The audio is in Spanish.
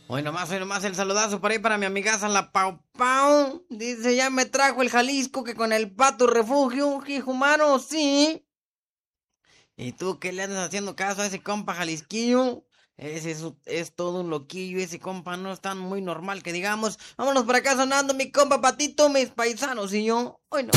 Hoy nomás el saludazo por ahí para mi amigaza la Pau Pau. Dice, ya me trajo el Jalisco que con el pato refugio, hijo humano, sí. ¿Y tú qué le andas haciendo caso a ese compa Jalisquillo? Es todo un loquillo, ese compa no es tan muy normal que digamos. Vámonos para acá sonando mi compa Patito, mis paisanos y yo. Hoy no.